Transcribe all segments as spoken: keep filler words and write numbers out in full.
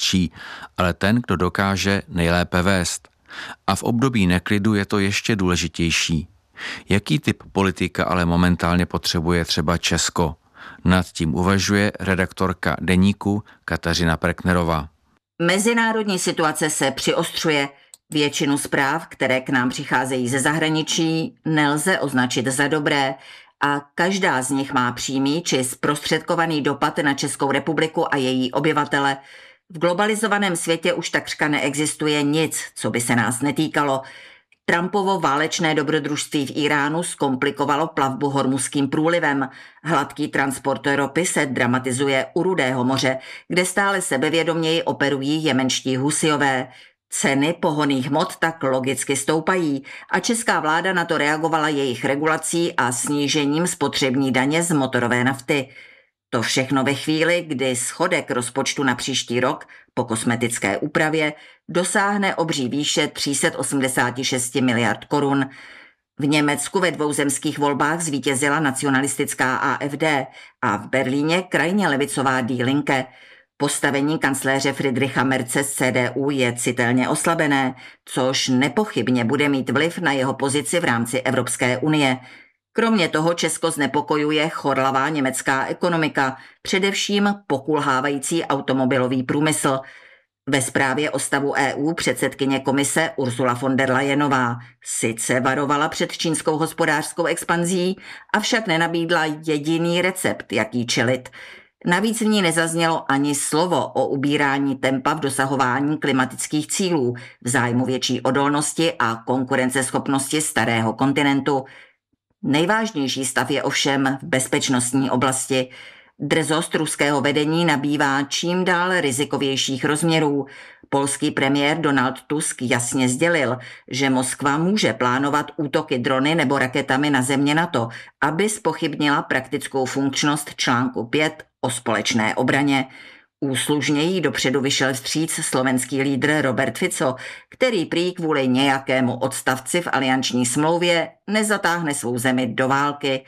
největší, ale ten, kdo dokáže nejlépe vést. A v období neklidu je to ještě důležitější. Jaký typ politika ale momentálně potřebuje třeba Česko? Nad tím uvažuje redaktorka Deníku Kateřina Perknerová. Mezinárodní situace se přiostřuje. Většinu zpráv, které k nám přicházejí ze zahraničí, nelze označit za dobré a každá z nich má přímý či zprostředkovaný dopad na Českou republiku a její obyvatele. V globalizovaném světě už takřka neexistuje nic, co by se nás netýkalo. Trumpovo válečné dobrodružství v Iránu zkomplikovalo plavbu Hormuzským průlivem. Hladký transport ropy se dramatizuje u Rudého moře, kde stále sebevědoměji operují jemenští Husijové. Ceny pohonných hmot tak logicky stoupají a česká vláda na to reagovala jejich regulací a snížením spotřební daně z motorové nafty. To všechno ve chvíli, kdy schodek rozpočtu na příští rok po kosmetické úpravě dosáhne obří výše tři sta osmdesát šest miliard korun. V Německu ve dvou zemských volbách zvítězila nacionalistická A F D a v Berlíně krajně levicová Die Linke. Postavení kancléře Friedricha Merze z C D U je citelně oslabené, což nepochybně bude mít vliv na jeho pozici v rámci Evropské unie. Kromě toho Česko znepokojuje chorlavá německá ekonomika, především pokulhávající automobilový průmysl. Ve zprávě o stavu E U předsedkyně komise Ursula von der Leyenová sice varovala před čínskou hospodářskou expanzí, avšak nenabídla jediný recept, jaký čelit. Navíc v ní nezaznělo ani slovo o ubírání tempa v dosahování klimatických cílů v zájmu větší odolnosti a konkurenceschopnosti starého kontinentu. Nejvážnější stav je ovšem v bezpečnostní oblasti. Drzost ruského vedení nabývá čím dál rizikovějších rozměrů. Polský premiér Donald Tusk jasně sdělil, že Moskva může plánovat útoky drony nebo raketami na země NATO, aby zpochybnila praktickou funkčnost článku pět o společné obraně. Úslužněji dopředu vyšel vstříc slovenský lídr Robert Fico, který prý kvůli nějakému odstavci v alianční smlouvě nezatáhne svou zemi do války.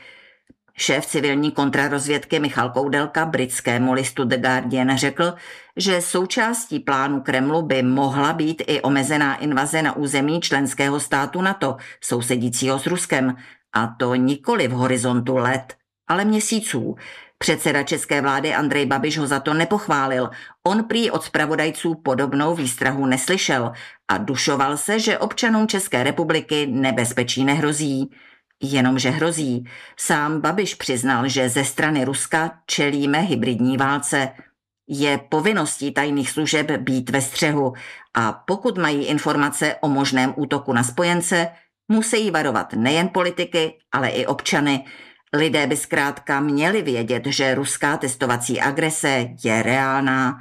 Šéf civilní kontrarozvědky Michal Koudelka britskému listu The Guardian řekl, že součástí plánu Kremlu by mohla být i omezená invaze na území členského státu NATO, sousedícího s Ruskem, a to nikoli v horizontu let, ale měsíců. Předseda české vlády Andrej Babiš ho za to nepochválil. On prý od zpravodajců podobnou výstrahu neslyšel a dušoval se, že občanům České republiky nebezpečí nehrozí. Jenomže hrozí. Sám Babiš přiznal, že ze strany Ruska čelíme hybridní válce. Je povinností tajných služeb být ve střehu a pokud mají informace o možném útoku na spojence, musí varovat nejen politiky, ale i občany. Lidé by zkrátka měli vědět, že ruská testovací agrese je reálná.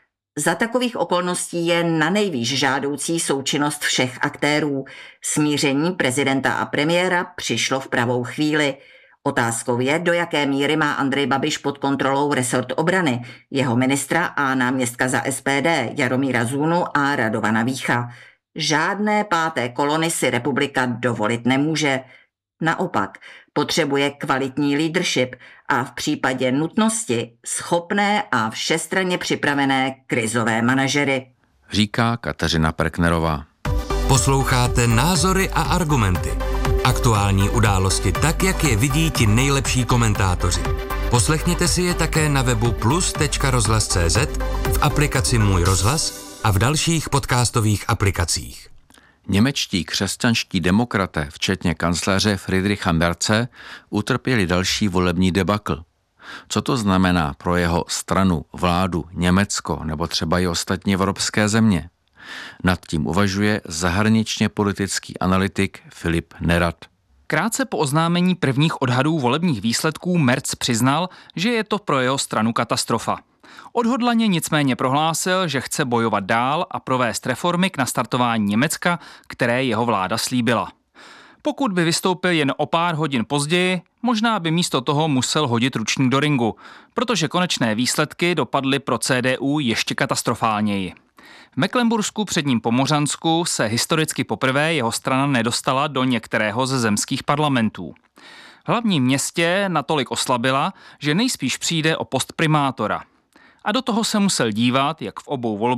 Za takových okolností je nanejvýš žádoucí součinnost všech aktérů. Smíření prezidenta a premiéra přišlo v pravou chvíli. Otázkou je, do jaké míry má Andrej Babiš pod kontrolou resort obrany, jeho ministra a náměstka za S P D Jaromíra Zůnu a Radovana Vícha. Žádné páté kolony si republika dovolit nemůže. Naopak, potřebuje kvalitní leadership a v případě nutnosti schopné a všestranně připravené krizové manažery. Říká Kateřina Perknerová. Posloucháte Názory a argumenty. Aktuální události tak, jak je vidí ti nejlepší komentátoři. Poslechněte si je také na webu plus tečka rozhlas tečka cé zet, v aplikaci Můj rozhlas a v dalších podcastových aplikacích. Němečtí křesťanští demokraté, včetně kancléře Friedricha Merze, utrpěli další volební debakl. Co to znamená pro jeho stranu, vládu, Německo nebo třeba i ostatní evropské země? Nad tím uvažuje zahraničně politický analytik Filip Nerad. Krátce po oznámení prvních odhadů volebních výsledků Merz přiznal, že je to pro jeho stranu katastrofa. Odhodlaně nicméně prohlásil, že chce bojovat dál a provést reformy k nastartování Německa, které jeho vláda slíbila. Pokud by vystoupil jen o pár hodin později, možná by místo toho musel hodit ručník do ringu, protože konečné výsledky dopadly pro C D U ještě katastrofálněji. V Mecklenbursku předním Pomořansku se historicky poprvé jeho strana nedostala do některého ze zemských parlamentů. V hlavním městě natolik oslabila, že nejspíš přijde o post primátora. A do toho se musel dívat, jak v obou volbách